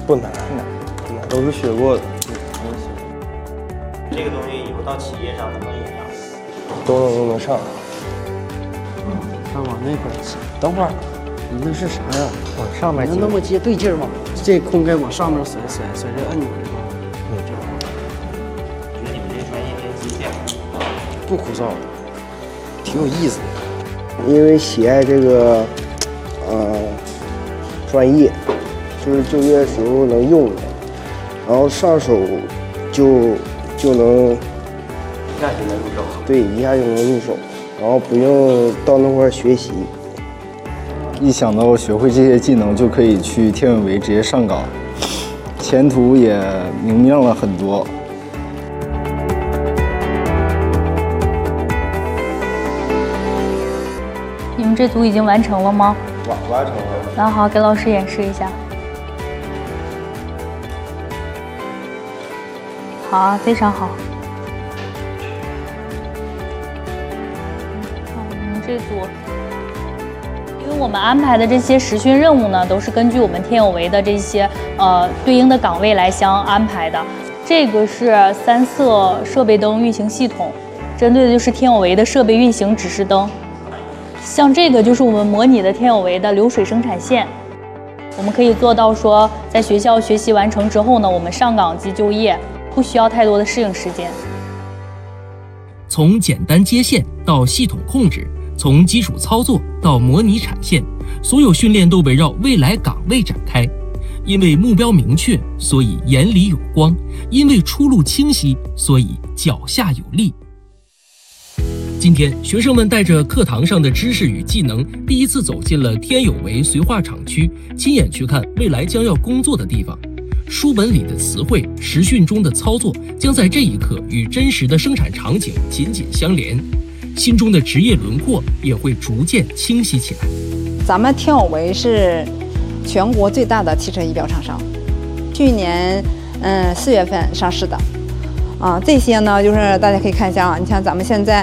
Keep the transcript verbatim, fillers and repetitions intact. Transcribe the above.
不难， 不难， 不难，都是学过的。 这个东西以后到企业上能不能用上？ 都能用得上。 再往那块挤。等会儿，你那是啥呀？ 往上面挤。 能那么接对劲儿吗？这空该往上面甩甩甩这按钮是吧？ 对，这个。我觉得你们这个专业偏机械。 不枯燥，挺有意思的。 因为喜爱这个，呃，专业，就是就业时候能用的，然后上手就就能一下就能入手。 对，一下就能入手，然后不用到那块儿学习。 一想到学会这些技能就可以去天有为直接上岗，前途也明亮了很多。 你们这组已经完成了吗？ 完完成了。 那好，给老师演示一下。好啊，非常好。你们这组，因为我们安排的这些实训任务呢，都是根据我们天有为的这些呃对应的岗位来相安排的。这个是三色设备灯运行系统，针对的就是天有为的设备运行指示灯。像这个就是我们模拟的天有为的流水生产线，我们可以做到说，在学校学习完成之后呢，我们上岗即就业，不需要太多的适应时间。 从简单接线到系统控制，从基础操作到模拟产线，所有训练都围绕未来岗位展开。因为目标明确，所以眼里有光；因为出路清晰，所以脚下有力。今天，学生们带着课堂上的知识与技能，第一次走进了天有为绥化厂区，亲眼去看未来将要工作的地方。书本里的词汇，实训中的操作，将在这一刻与真实的生产场景紧紧相连，心中的职业轮廓也会逐渐清晰起来。 咱们天有为是全国最大的汽车仪表厂商，去年嗯四月份上市的。啊，这些呢，就是大家可以看一下啊，你像咱们现在